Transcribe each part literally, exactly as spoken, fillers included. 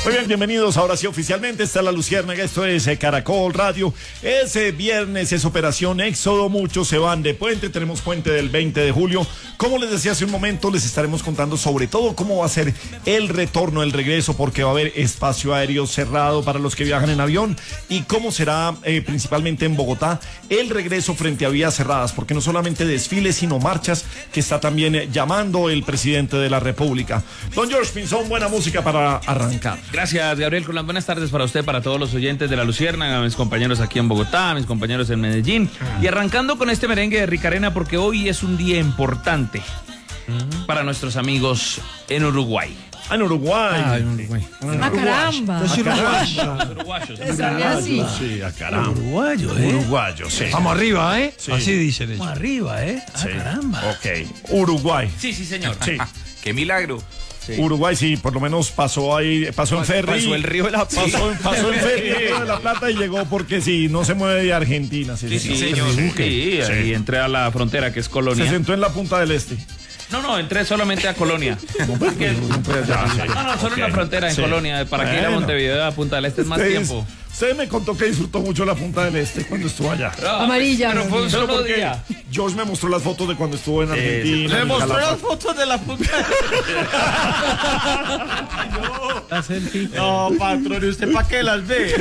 Muy bien, bienvenidos ahora sí oficialmente. Está La Luciérnaga, esto es eh, Caracol Radio. Ese viernes es Operación Éxodo, muchos se van de puente, tenemos puente del veinte de julio. Como les decía hace un momento, les estaremos contando sobre todo cómo va a ser el retorno, el regreso, porque va a haber espacio aéreo cerrado para los que viajan en avión y cómo será eh, principalmente en Bogotá el regreso frente a vías cerradas, porque no solamente desfiles, sino marchas que está también eh, llamando el presidente de la República. Don George Pinzón, buena música para arrancar. Gracias, Gabriel Colán. Buenas tardes para usted, para todos los oyentes de La Luciérnaga, mis compañeros aquí en Bogotá, mis compañeros en Medellín. Y arrancando con este merengue de Ricarena, porque hoy es un día importante para nuestros amigos en Uruguay. Ah, en Uruguay. Ah, en Uruguay. ¡Ah, caramba! Es uruguayo. Los uruguayos. Sale así. Sí, a caramba. Uruguayo, ¿eh? Uruguayo, sí. Vamos arriba, ¿eh? Sí. Así dicen ellos. Vamos arriba, ¿eh? Ah, Sí. caramba. Ok. Uruguay. Sí, sí, señor. Sí. ¡Qué milagro! Sí. Uruguay, sí, por lo menos pasó ahí, pasó en ferry. Pasó el Río de la Plata. Pasó, pasó en ferry el Río de la Plata y llegó porque sí, no se mueve de Argentina. Sí, Sí, sí, sí, sí. señor. Sí, Sí. ahí entré a la frontera, que es Se Colonia. sentó en la punta del este. No, no, entré solamente a Colonia. Porque- No, no, solo en la frontera, en Sí. Colonia. ¿Para qué ir a Bueno. Montevideo, a Punta del Este? Es más Ustedes- tiempo. Usted me contó que disfrutó mucho la punta del este cuando estuvo allá. Amarilla, Pero fue un Gabriel. solo Porque día. George me mostró las fotos de cuando estuvo en Argentina. Le en mostró Calafate. las fotos de la punta. La selfie. No, patrón, ¿y usted para qué las ve?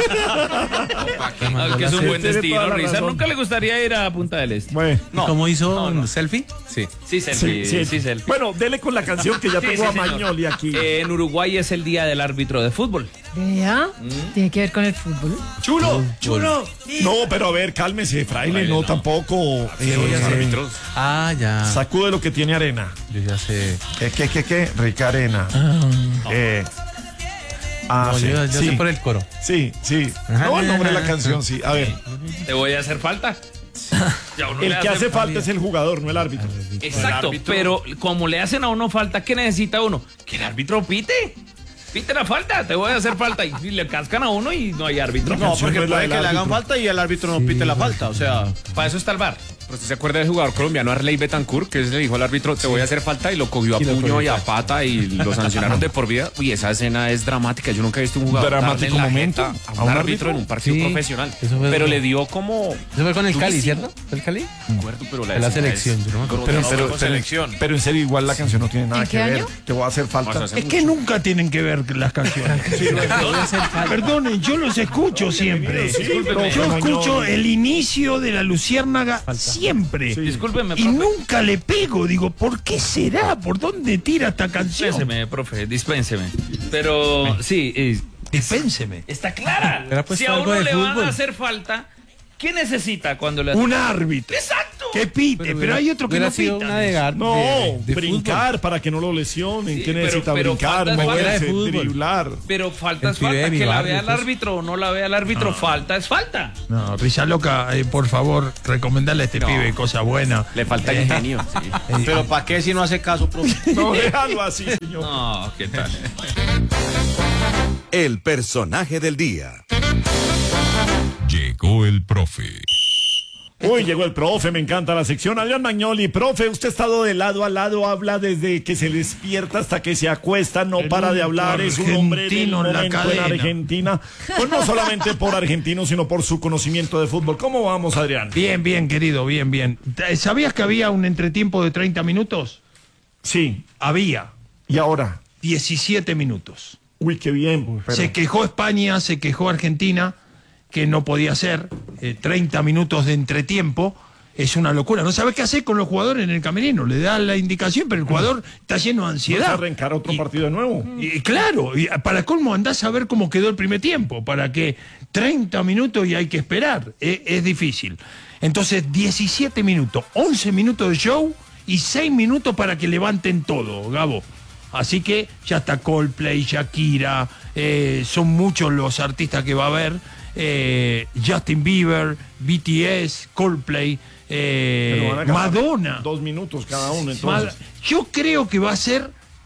Ah, que es un buen Tiene destino, toda la Risa. razón. ¿Nunca le gustaría ir a Punta del Este? Bueno, No. ¿Cómo hizo No, no. un selfie? Sí. Sí, selfie. sí, Sí, sí. selfie. Bueno, dele con la canción que ya Sí, tengo sí, a señor. Magnoli aquí. Eh, en Uruguay es el día del árbitro de fútbol. Vea, tiene que ver con el fútbol. Chulo, Chulo. No, pero a ver, cálmese, fraile, no, tampoco. Eh, Ah, ya. sacude lo que tiene arena. Yo ya sé. ¿Qué, qué, qué, qué? Rica arena. Eh, ah, No, sí, yo, yo sí, sé por el coro. sí, sí. No, el nombre de la canción, sí. A ver, ¿Te voy a hacer falta? Ya uno el le que hace falta falta es el jugador, no el árbitro. Exacto, pero como le hacen a uno falta, ¿qué necesita uno? Que el árbitro pite. Pite la falta, te voy a hacer falta. Y le cascan a uno y no hay árbitro. No, canción porque no es la puede del que le hagan árbitro. falta y el árbitro no pite la falta. O sea, Para eso está el bar. ¿Pero usted se acuerda del jugador colombiano Arley Betancourt, que le dijo al árbitro, te voy a hacer falta, y lo cogió a Sí, lo puño cogió. y a pata y lo sancionaron de por vida? Uy, esa escena es dramática. Yo nunca he visto un jugador Dramático darle en la momento jeta a un árbitro en un partido Sí, profesional. eso fue- Pero le dio como... Eso fue con el Cali, durísimo. ¿cierto? ¿Fue el Cali? No me acuerdo, pero la En la escena selección, es yo no me acuerdo. Pero, grotesca. pero, con pero- selección. pero en serio, igual la canción no tiene nada ¿En que qué ver. año? Te voy a hacer falta. Más hace Es mucho. que nunca tienen que ver las canciones. Perdonen, yo los escucho siempre. Discúlpeme. Yo Mañón. escucho el inicio de la Luciérnaga siempre. Discúlpeme, Y profe. nunca le pego. Digo, ¿por qué será? ¿Por dónde tira esta canción? Dispénseme, profe, dispénseme. Pero sí, eh, Dispénseme. está clara. Pero ha puesto Si a algo uno de le van fútbol. a hacer falta, ¿qué necesita cuando le hacen Un árbitro. Exacto. Que pite, pero, hay otro que hubiera no sido pita. una de gar- No, de- de brincar para que no lo lesionen. Sí, ¿Qué pero- necesita pero brincar? falta es falta. Moverse, de fútbol. driblar. Pero falta El es falta. pibe de mi Que la barrio, vea el pues. árbitro o no la vea el árbitro, falta es falta. No, Risa Loca, eh, por favor, recomendarle a este No. pibe cosa buena. Le falta Eh. ingenio. Sí. pero ¿para qué si no hace caso, profe? No, déjalo así, señor. No, ¿qué tal? El personaje del día. Llegó el profe. Uy, llegó el profe, me encanta la sección. Adrián Magnoli, profe, usted ha estado de lado a lado, habla desde que se despierta hasta que se acuesta, no El para de único hablar, es un hombre del argentino en la momento en cadena. Argentina. Pues no solamente por argentino, sino por su conocimiento de fútbol. ¿Cómo vamos, Adrián? Bien, bien, querido, bien, bien. ¿Sabías que había un entretiempo de treinta minutos? Sí, Había y ahora. diecisiete minutos. Uy, qué bien. pero- Se quejó España, se quejó Argentina, que no podía ser. eh, treinta minutos de entretiempo es una locura. No sabe qué hacer con los jugadores en el camerino. Le da la indicación, pero el jugador está lleno de ¿Vas a ansiedad. arrancar otro Y- partido de nuevo? Y claro, y para colmo andás a ver cómo quedó el primer tiempo, para que treinta minutos y hay que esperar, es, es difícil. Entonces, diecisiete minutos, once minutos de show y seis minutos para que levanten todo, Gabo. Así que ya está Coldplay, Shakira, eh, son muchos los artistas que va a haber, eh, Justin Bieber, B T S, Coldplay, eh, Pero van a acabar Madonna. Dos minutos cada uno, Mad- entonces. Yo creo que va a ser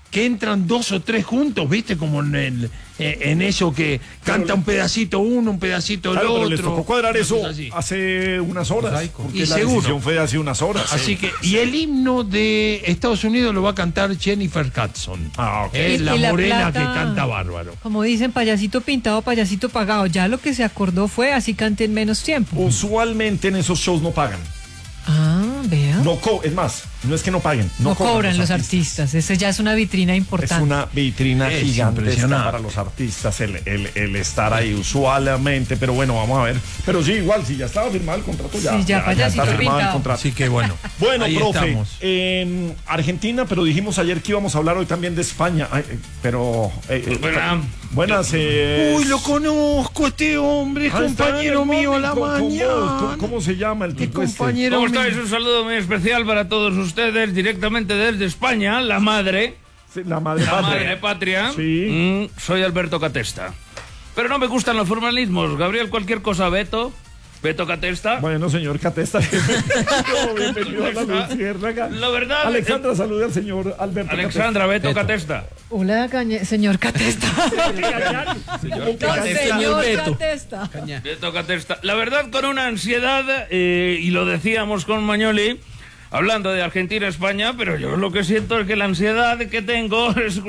que entran dos o tres juntos, ¿viste? Como en el, eh, en eso que canta un pedacito uno, un pedacito el Claro, otro. pero les tocó cuadrar una eso cosa así. hace unas horas. Mosaico. Porque Y la seguro. decisión fue de hace unas horas. Así que, y el himno de Estados Unidos lo va a cantar Jennifer Hudson. Ah, ok. Es Y- la y la morena plata- que canta bárbaro. Como dicen, payasito pintado, payasito pagado. Ya lo que se acordó fue así cante en menos tiempo. Usualmente en esos shows no pagan. Ah, vea. No, No co es más, no es que no paguen. No, cobran los artistas. Eso ya es una vitrina importante. Es una vitrina Es gigantesca impresionante. para los artistas el, el, el estar ahí usualmente, pero bueno, vamos a ver. Pero sí, igual, si ya estaba firmado el contrato, ya, Sí, ya, payasito está firmado el pintado. contrato. Así que bueno. Bueno, ahí profe, estamos. en Argentina, pero dijimos ayer que íbamos a hablar hoy también de España. Ay, eh, pero. eh, eh, Buena. buenas. eh, Uy, lo conozco, este hombre, es ahí está compañero en el mío a la móvil, con- con mañana. vos. ¿Cómo, cómo se llama el Qué tipo este? compañero ¿Cómo mío. estáis? Un saludo muy especial para todos ustedes, directamente desde España, la madre, Sí, la madre la patria. madre patria. Sí. Mm, soy Alberto Catesta. Pero no me gustan los formalismos. Gabriel, cualquier cosa, Beto. Beto Catesta. Bueno, señor Catesta. No, bienvenido a la Luciérnaga. La verdad, Alexandra, salude al señor Alberto Alexandra, Beto, Catesta. Hola, cañe- señor Catesta. Catesta. No, señor Catesta. Beto Catesta. La verdad, con una ansiedad, eh, y lo decíamos con Mañoli, hablando de Argentina-España, pero yo lo que siento es que la ansiedad que tengo es...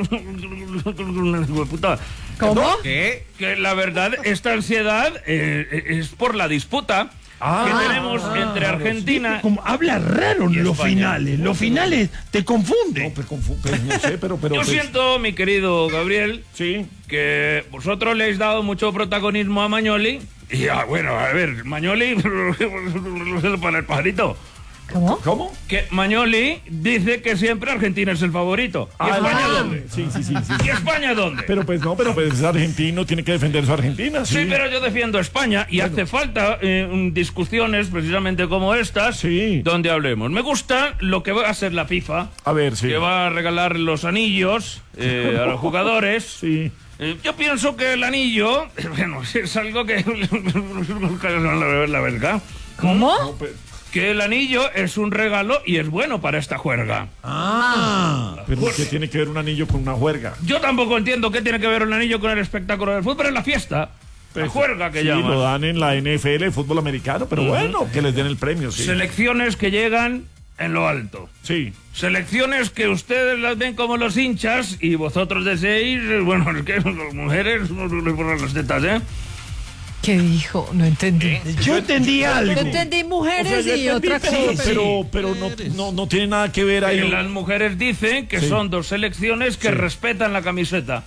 Puta. ¿Cómo? ¿Qué? Que la verdad, esta ansiedad eh, es por la disputa que tenemos entre Argentina... Como habla raro en los España. finales. Los finales te No, confunden. pues, confu- pues, no sé, pero. pero Yo pues, siento, mi querido Gabriel, Sí. que vosotros le habéis dado mucho protagonismo a Mañoli. Y ah, bueno, a ver, Mañoli para el pajarito. ¿Cómo? ¿Cómo? Que Mañoli dice que siempre Argentina es el favorito. ¿Y Ah, España ah, dónde? Sí, sí, sí. sí. ¿Y España dónde? Pero pues no, pero pues es argentino, tiene que defender su Argentina. Sí, Sí, pero yo defiendo a España y hace falta eh, mm, discusiones precisamente como estas Sí. donde hablemos. Me gusta lo que va a hacer la FIFA, A ver, sí. que va a regalar los anillos eh, a los jugadores. Sí. Eh, yo pienso que el anillo, bueno, es algo que... la verdad, ¿Cómo? No, pues, que el anillo es un regalo y es bueno para esta juerga. Ah. pero ¿qué tiene que ver un anillo con una juerga? Yo tampoco entiendo qué tiene que ver un anillo con el espectáculo del fútbol, pero es la fiesta, la juerga que Sí, llaman. lo dan en la N F L, fútbol americano, pero bueno, que les den el premio, sí. Selecciones que llegan en lo alto. Sí. Selecciones que ustedes las ven como los hinchas y vosotros deseáis, eh, bueno, es que las mujeres no les ponen las tetas, ¿eh? ¿Qué dijo? No entendí. Yo entendí algo. Yo entendí mujeres O sea, y ya otra entendí, cosa. pero, pero, pero no, no, no tiene nada que ver ahí. Que las mujeres dicen que Sí. son dos selecciones que respetan la camiseta.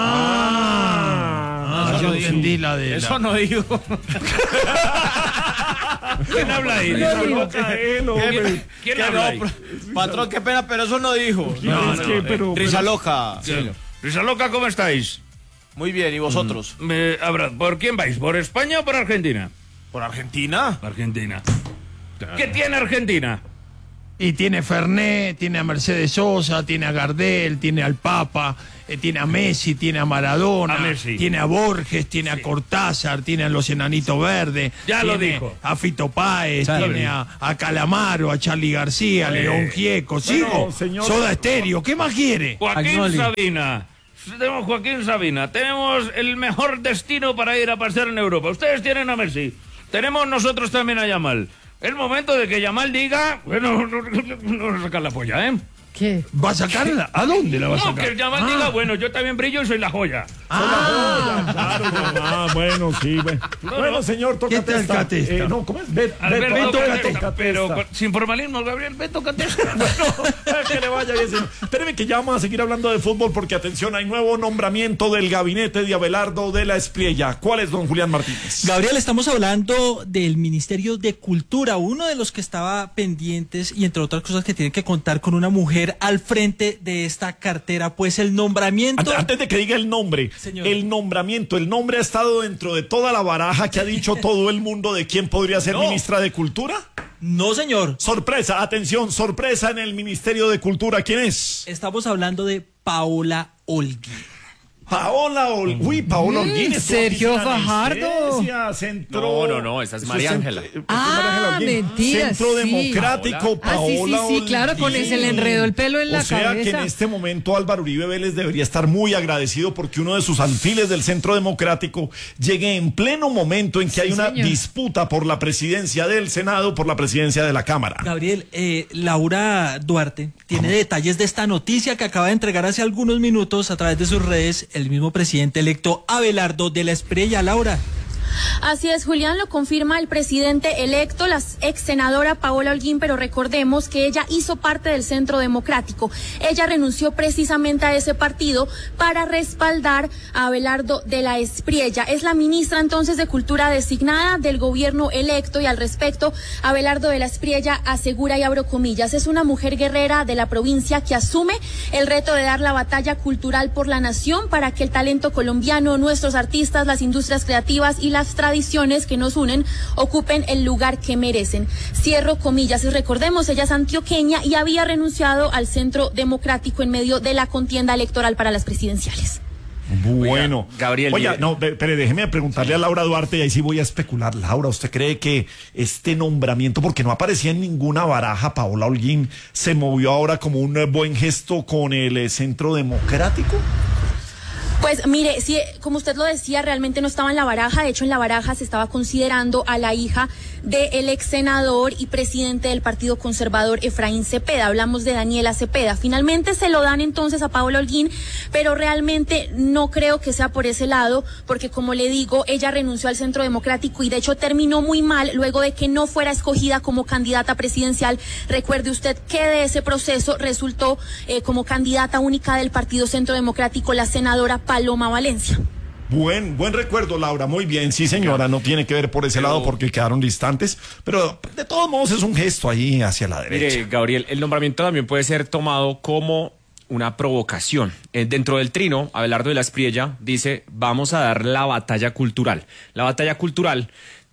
Ah. Ah, yo sí. entendí la de. Eso la- no digo. ¿Quién habla ahí? No, no, Caelo, hombre. ¿Quién Que habla no, ahí? pro- patrón, qué pena, pero eso no dijo. No, es que, pero, Risa pero- loca. Risa loca, ¿cómo estáis? Muy bien, ¿y vosotros? Me- habrá- ¿Por quién vais? ¿Por España o por Argentina? ¿Por Argentina? Argentina. ¿Qué tiene Argentina? Y tiene Fernet, tiene a Mercedes Sosa, tiene a Gardel, tiene al Papa, eh, tiene a Messi, tiene a Maradona, A Messi. tiene a Borges, tiene a Cortázar, tiene a los Enanitos Verdes, Ya lo tiene dijo. a Fito Páez, Ya lo tiene a, a Calamaro, a Charlie García, a León Gieco, sigo, señor- Soda Estéreo, ¿qué más quiere? Joaquín Agnoli. Sabina. Tenemos Joaquín Sabina. Tenemos el mejor destino para ir a pasear en Europa. Ustedes tienen a Messi. Tenemos nosotros también a Yamal. Es momento de que Yamal diga... Bueno, no, no, no sacar la polla, ¿eh? ¿Qué? ¿Va a sacarla? ¿A dónde la va a No, sacar? que Yamal diga, bueno, yo también brillo y soy la joya. Claro, ah, bueno, sí, bueno. Bueno, señor, toca ¿Qué tal Catesta? Eh, no, ¿cómo es? Bet- Alberto Beto Catesta, Catesta. pero con- sin formalismo, Gabriel, Beto Catesta. Bueno, que le vaya bien, señor. Espéreme que ya vamos a seguir hablando de fútbol porque, atención, hay nuevo nombramiento del gabinete de Abelardo de la Espriella. ¿Cuál es, don Julián Martínez? Gabriel, estamos hablando del Ministerio de Cultura, uno de los que estaba pendientes y entre otras cosas que tiene que contar con una mujer al frente de esta cartera, pues el nombramiento... Antes, antes de que diga el nombre, Señor. el nombramiento, el nombre ha estado dentro de toda la baraja que ha dicho todo el mundo de quién podría ser No. ministra de Cultura. No, señor. Sorpresa, atención, sorpresa en el Ministerio de Cultura. ¿Quién es? Estamos hablando de Paola Olguín. Paola Paola Ol- Uy, Paola Mm, Holguín. estuvo Sergio aquí en Fajardo. Anestesia, Centro... No, no, no, esa es Eso María cent- Ángela. eso es Ah, María Ángela Holguín. mentira, Centro sí. Democrático, Ah, sí, sí, Paola sí, claro, con Holguín. ese le enredó el pelo en la O sea que en cabeza. este momento Álvaro Uribe Vélez debería estar muy agradecido porque uno de sus alfiles del Centro Democrático llegue en pleno momento en que Sí, hay una señor. disputa por la presidencia del Senado, por la presidencia de la Cámara. Gabriel, eh, Laura Duarte tiene detalles de esta noticia que acaba de entregar hace algunos minutos a través de sus redes el mismo presidente electo Abelardo de la Espriella. Laura. Así es, Julián, lo confirma el presidente electo, la ex senadora Paola Holguín, pero recordemos que ella hizo parte del Centro Democrático. Ella renunció precisamente a ese partido para respaldar a Abelardo de la Espriella. Es la ministra entonces de Cultura designada del gobierno electo y al respecto, Abelardo de la Espriella asegura, y abro comillas, es una mujer guerrera de la provincia que asume el reto de dar la batalla cultural por la nación para que el talento colombiano, nuestros artistas, las industrias creativas y las tradiciones que nos unen ocupen el lugar que merecen. Cierro comillas. Y recordemos, ella es antioqueña y había renunciado al Centro Democrático en medio de la contienda electoral para las presidenciales. Bueno, Oiga, Gabriel, Oiga, mire. no, pe- pero déjeme preguntarle a Laura Duarte y ahí sí voy a especular. Laura, ¿usted cree que este nombramiento, porque no aparecía en ninguna baraja, Paola Holguín, se movió ahora como un eh, buen gesto con el eh, Centro Democrático? Pues mire, sí, como usted lo decía, realmente no estaba en la baraja. De hecho, en la baraja se estaba considerando a la hija del ex senador y presidente del Partido Conservador, Efraín Cepeda. Hablamos de Daniela Cepeda. Finalmente se lo dan entonces a Paola Holguín, pero realmente no creo que sea por ese lado, porque como le digo, ella renunció al Centro Democrático y de hecho terminó muy mal luego de que no fuera escogida como candidata presidencial. Recuerde usted que de ese proceso resultó eh, como candidata única del Partido Centro Democrático la senadora Paloma Valencia. Buen, buen recuerdo, Laura. Muy bien, sí, señora. No tiene que ver por ese Pero- lado porque quedaron distantes, pero de todos modos es un gesto ahí hacia la derecha. Mire, Gabriel, el nombramiento también puede ser tomado como una provocación. Eh, dentro del trino, Abelardo de la Espriella dice, vamos a dar la batalla cultural. La batalla cultural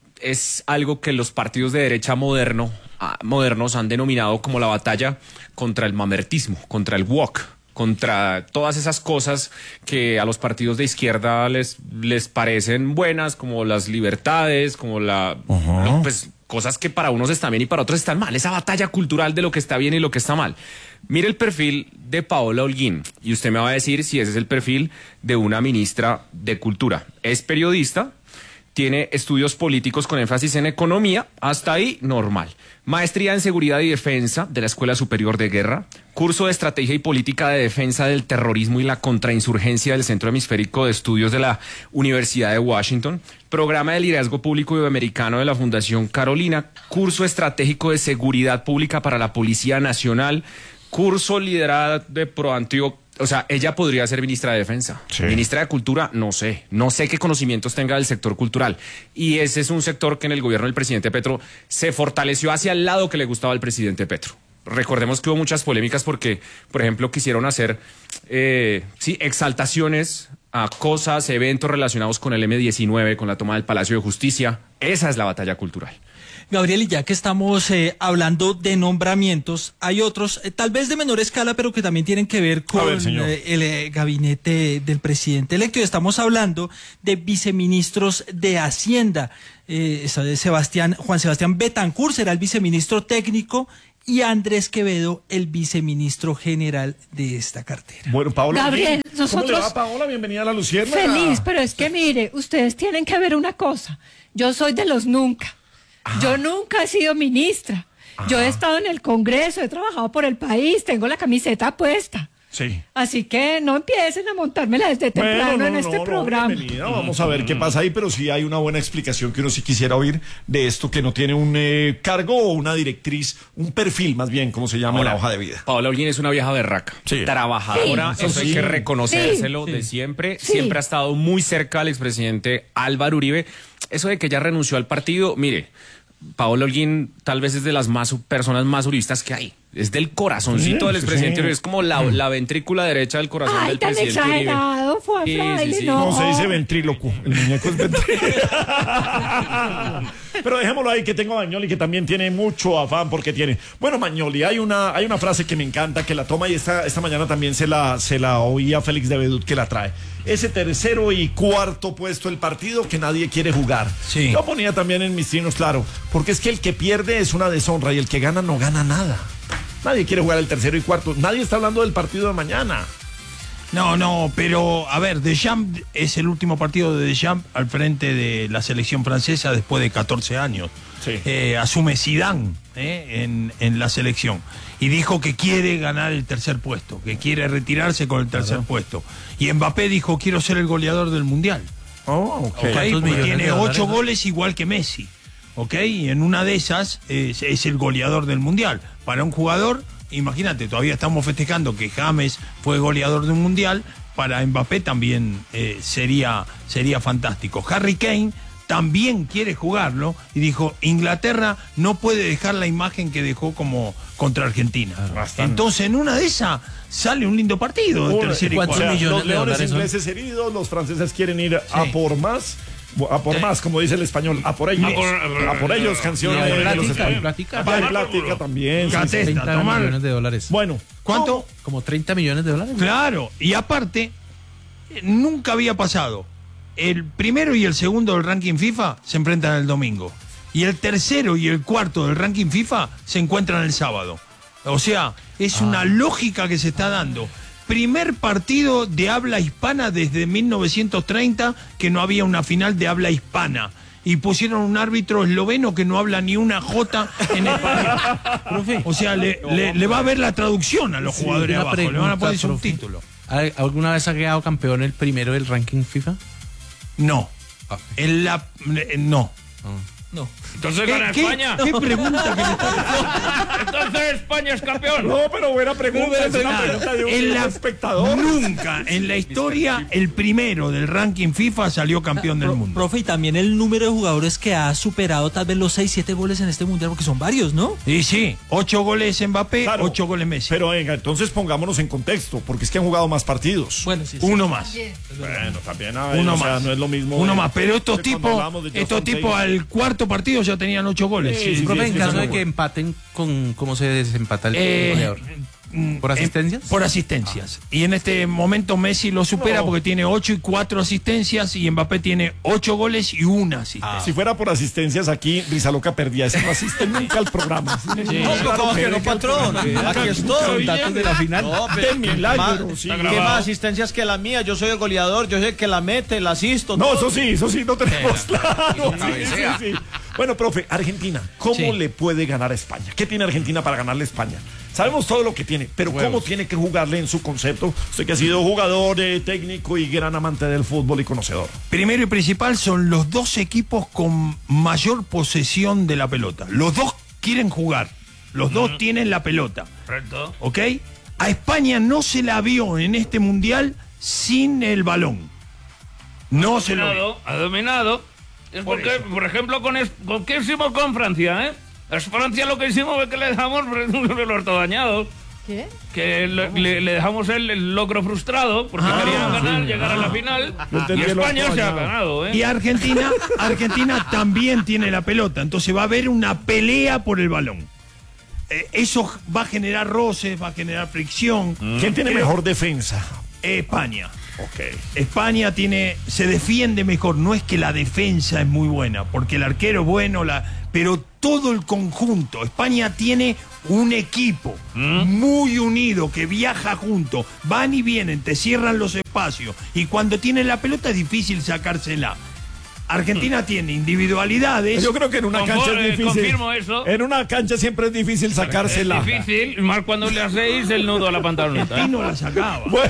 es algo que los partidos de derecha moderno, ah, modernos han denominado como la batalla contra el mamertismo, contra el woke, contra todas esas cosas que a los partidos de izquierda les, les parecen buenas, como las libertades, como la... no, pues cosas que para unos están bien y para otros están mal. Esa batalla cultural de lo que está bien y lo que está mal. Mire el perfil de Paola Holguín y usted me va a decir si ese es el perfil de una ministra de Cultura. Es periodista, tiene estudios políticos con énfasis en economía, hasta ahí normal. Maestría en Seguridad y Defensa de la Escuela Superior de Guerra, curso de Estrategia y Política de Defensa del Terrorismo y la Contrainsurgencia del Centro Hemisférico de Estudios de la Universidad de Washington, programa de liderazgo público iberoamericano de la Fundación Carolina, curso estratégico de Seguridad Pública para la Policía Nacional, curso liderado de ProAntioquia. O sea, ella podría ser ministra de Defensa. Sí. Ministra de Cultura, no sé. No sé qué conocimientos tenga del sector cultural. Y ese es un sector que en el gobierno del presidente Petro se fortaleció hacia el lado que le gustaba al presidente Petro. Recordemos que hubo muchas polémicas porque, por ejemplo, quisieron hacer eh, sí, exaltaciones a cosas, eventos relacionados con el eme diecinueve, con la toma del Palacio de Justicia. Esa es la batalla cultural. Gabriel, y ya que estamos eh, hablando de nombramientos, hay otros, eh, tal vez de menor escala, pero que también tienen que ver con ver, señor. eh, el eh, gabinete del presidente electo. Y estamos hablando de viceministros de Hacienda. Eh, esa de Sebastián, Juan Sebastián Betancur será el viceministro técnico y Andrés Quevedo el viceministro general de esta cartera. Bueno, Paola Gabriel, Holguín, ¿cómo le nosotros- va, Paola? Bienvenida a La Lucierna. Feliz, pero es que mire, ustedes tienen que ver una cosa. Yo soy de los nunca. Yo nunca he sido ministra. Yo he estado en el Congreso, he trabajado por el país, tengo la camiseta puesta. Sí. Así que no empiecen a montármela desde temprano Bueno, no, en este no, no, programa. bienvenida. Vamos a ver qué pasa ahí, pero sí hay una buena explicación que uno sí quisiera oír de esto que no tiene un eh, cargo o una directriz, un perfil más bien, como se llama en la hoja de vida. Paola Holguín es una vieja berraca, Sí. trabajadora, Sí, eso sí. hay que reconocérselo Sí. de siempre, Sí. siempre ha estado muy cerca al expresidente Álvaro Uribe. Eso de que ella renunció al partido, mire, Paola Holguín tal vez es de las más personas más uribistas que hay. Es del corazoncito Sí, del sí, expresidente sí. Uribe, es como la, la ventrícula derecha del corazón Ay, del tan presidente Uribe. exagerado, fue Sí, sí, fraile, sí. no. No se dice ventríloco, el muñeco es ventríloco. Pero dejémoslo ahí, que tengo a Magnoli, que también tiene mucho afán porque tiene. Bueno, Magnoli, hay una, hay una frase que me encanta, que la toma y esta, esta mañana también se la, se la oí a Félix de Bedut que la trae. ese tercero y cuarto puesto, el partido que nadie quiere jugar. Sí. Yo ponía también en mis trinos, claro, porque es que el que pierde es una deshonra y el que gana no gana nada. Nadie quiere jugar el tercero y cuarto. Nadie está hablando del partido de mañana. No, no, pero a ver, Deschamps es el último partido de Deschamps al frente de la selección francesa después de catorce años. Sí. Eh, asume Zidane eh, en, en la selección y dijo que quiere ganar el tercer puesto, que quiere retirarse con el tercer claro. puesto. Y Mbappé dijo, quiero ser el goleador del Mundial. Oh, okay. Okay, porque tiene dólares, ocho ¿no? goles igual que Messi. ¿Ok? Y en una de esas es, es el goleador del Mundial. Para un jugador, imagínate, todavía estamos festejando que James fue goleador de un Mundial. Para Mbappé también eh, sería, sería fantástico. Harry Kane también quiere jugarlo y dijo, Inglaterra no puede dejar la imagen que dejó como contra Argentina. Bastante. Entonces, en una de esas sale un lindo partido. De tercer y o sea, millones los de leones dólares ingleses son? heridos, los franceses quieren ir Sí. a por más. A por Eh. más, como dice el español, a por ellos. A por- A por ellos, canción Y a de plática, los y españoles. plática. Ah, y plática también. sí, sí. Catesta, treinta tomar. millones de dólares. Bueno, ¿Cuánto? Como treinta millones de dólares. Claro, y aparte, eh, nunca había pasado. El primero y el segundo del ranking FIFA se enfrentan el domingo. Y el tercero y el cuarto del ranking FIFA se encuentran el sábado. O sea, es una lógica que se está dando. Primer partido de habla hispana desde mil novecientos treinta que no había una final de habla hispana. Y pusieron un árbitro esloveno que no habla ni una jota en español. O sea, le, le- le va a ver la traducción a los jugadores Una abajo. Le van a pregunta, poner profe. subtítulos. ¿Alguna vez ha quedado campeón el primero del ranking FIFA? No. Ah. En la, eh, no. No. Entonces ¿Qué, gana qué- España. qué pregunta que me está Entonces España es campeón. no, pero buena pregunta. Es una Claro, pregunta de un en la- espectador. Nunca en la historia el primero del ranking FIFA salió campeón del Pro- mundo. Profe, y también el número de jugadores que ha superado tal vez los seis, siete goles en este mundial, porque son varios, ¿no? Y sí, ocho goles Mbappé, Claro, ocho goles Messi. Pero venga, entonces pongámonos en contexto, porque es que han jugado más partidos. Bueno, sí, sí. Uno más. Bueno, también hay, Uno o sea, más. no es lo mismo. Uno de- más. Pero estos de cuando tipos, hablamos de estos Justin tipos Taylor. al cuarto partido ya tenían ocho goles. Sí, sí, Profe, sí, en sí, caso sí, de sí. que empaten, con ¿cómo se desempata el Eh, goleador? mm, ¿Por eh, asistencias? por asistencias. Y en este momento Messi lo supera No. porque tiene ocho y cuatro asistencias y Mbappé tiene ocho goles y una asistencia. Si fuera por asistencias aquí, Rizaloca perdía. Ese no asiste nunca al programa. No, pero ¿cómo que no, patrón? Aquí estoy. datos de la final. No, De pero milagro, más- sí. ¿Qué más asistencias que la mía? Yo soy el goleador, yo soy el que la mete, la asisto. No, todo. eso sí, eso sí, no tenemos claro. Sí, sí, sí. Bueno, profe, Argentina, ¿cómo Sí. le puede ganar a España? ¿Qué tiene Argentina para ganarle a España? Sabemos todo lo que tiene, pero ¿cómo tiene que jugarle en su concepto? Usted que ha sido jugador, eh, técnico y gran amante del fútbol y conocedor. Primero y principal son los dos equipos con mayor posesión de la pelota. Los dos quieren jugar. Los dos tienen la pelota. Correcto. ¿Ok? A España no se la vio en este mundial sin el balón. No se lo vio. Dominado, ha dominado. Es Por porque, eso. por ejemplo, con, es- con ¿qué hicimos con Francia, eh? Es Francia lo que hicimos fue que le dejamos el orto dañado. ¿Qué? Que le, le- le dejamos el, el logro frustrado porque Ah, querían ganar, sí. llegar a la final. Yo entendí Y el España orto se ha dañado. ganado, ¿eh? Y Argentina, Argentina también tiene la pelota. Entonces va a haber una pelea por el balón. Eh, eso va a generar roces, va a generar fricción. ¿Quién tiene Creo- mejor defensa? España. Ok. España tiene, se defiende mejor. No es que la defensa es muy buena, porque el arquero es bueno, la, pero todo el conjunto. España tiene un equipo muy unido que viaja junto. Van y vienen, te cierran los espacios. Y cuando tienen la pelota es difícil sacársela. Argentina tiene individualidades. Yo creo que en una Confo- cancha eh, es difícil. confirmo eso. En una cancha siempre es difícil sacársela. Es difícil, más cuando le hacéis el nudo a la pantaloneta. ¿eh? Pino la sacaba. Bueno,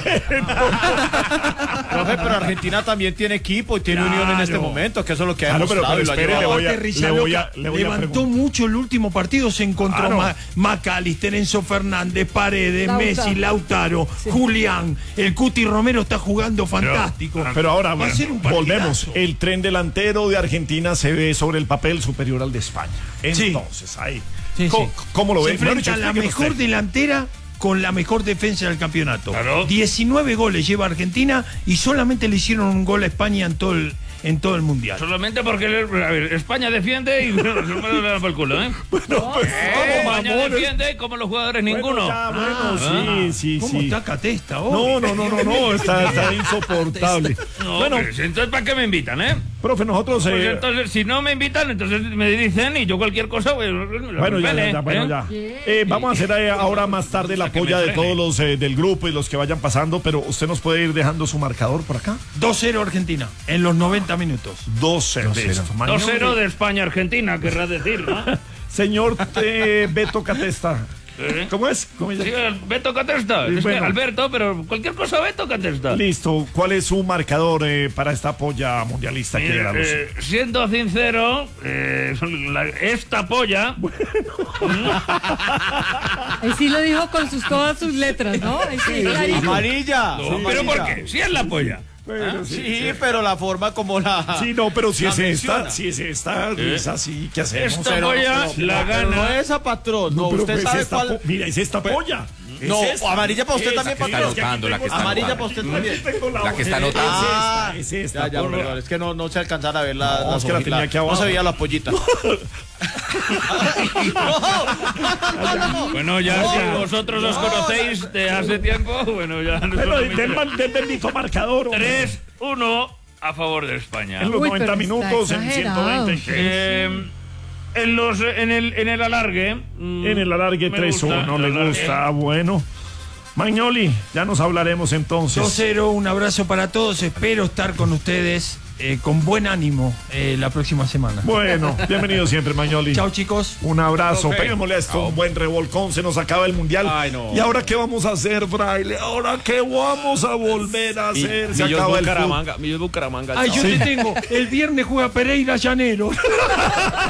Profe, pero Argentina también tiene equipo y tiene Claro. unión en este momento, que eso es lo que ha Claro, pero- demostrado pero y lo ha espere, llevado. le voy a- Aparte, le voy a- Rizaloca le voy a levantó preguntar. mucho el último partido, se encontró Claro. Ma- Macalister, Enzo Fernández, Paredes, Lautaro. Messi, Lautaro, Julián, el Cuti Romero está jugando fantástico. pero ahora Va a ser un volvemos. partidazo. El tren delantero de Argentina se ve sobre el papel superior al de España. Entonces, ahí. Sí, ¿Cómo, sí. cómo lo Se ve? Mejor enfrenta dicho, la explíquenos mejor usted. delantera con la mejor defensa del campeonato. Claro. diecinueve goles lleva Argentina y solamente le hicieron un gol a España en todo el, en todo el mundial. Solamente porque a ver, España defiende y no me da por el culo, ¿eh? Bueno, pues, Eh, vamos, España mamones. defiende como los jugadores Bueno, ninguno. ya, bueno, Ah. sí, sí, ¿Cómo sí. está Catesta hoy? No, no, no, no, no, está, está insoportable. No, Bueno, pues, entonces ¿para qué me invitan, eh? profe, nosotros... Pues eh, entonces, si no me invitan, entonces me dicen y yo cualquier cosa, pues, Bueno, ya, ya, pele, ya, bueno, ¿eh? ya. Eh, vamos a hacer eh, ahora más tarde la que me polla de frene. todos los eh, del grupo y los que vayan pasando, pero usted nos puede ir dejando su marcador por acá. dos cero Argentina en los noventa minutos. dos cero. dos cero de España-Argentina, querrás decir, ¿no? Señor eh, Beto Catesta. ¿Eh? ¿Cómo es? ¿Cómo es? Sí, Beto Catesta. Sí, Es bueno. que Alberto, pero cualquier cosa Beto Catesta. Listo. ¿Cuál es su marcador eh, para esta polla mundialista que Mire, da luz? eh, siendo sincero, eh, la- esta polla. Ahí sí lo dijo con sus, todas sus letras, ¿no? Ahí sí, clarito. Amarilla. No, ¿pero por qué? Si es la polla. Bueno, sí, Sí, pero la forma como la. Sí, no, pero si la es esta, menciona. si es esta, es así, ¿qué hacemos? Esta Pero- polla pero- la Pero no gana. esa, patrón. No, pero usted pues sabe esta cuál. po- Mira, es esta polla. Es No, esta. amarilla para usted Esa también, que patrón. digo, que aquí anotando, la tengo que está esta Amarilla hoja. para usted Aquí también. tengo La que está hoja. Ah, Es esta, es esta. Ya, ya, por- perdón, es que no, no se alcanzara a ver la. No, las es que la hojitas. tenía aquí No abajo. se veía la pollita. Bueno, ya si vosotros os conocéis de hace tiempo, bueno, ya no Pero solamente- del, man- del bendito marcador. hombre. tres uno a favor de España. En los Uy, noventa pero está minutos, en exagerado. ciento veinte. Eh, en, los, en, el, en el alargue. mm, En el alargue me tres gusta, uno el le alargue. gusta. Bueno. Magnoli, ya nos hablaremos dos entonces. cero, un abrazo para todos. Espero estar con ustedes eh, con buen ánimo eh, la próxima semana. Bueno, bienvenido siempre, Magnoli. Chao, chicos. Un abrazo, Ok. peguémosle a esto un buen revolcón, se nos acaba el mundial. Ay, no. ¿Y ahora qué vamos a hacer, Fraile? ¿Ahora qué vamos a volver a hacer? Se Millos acaba el fútbol. Bucaramanga, Millos Bucaramanga. Ay, yo chao. te tengo. El viernes juega Pereira Llanero.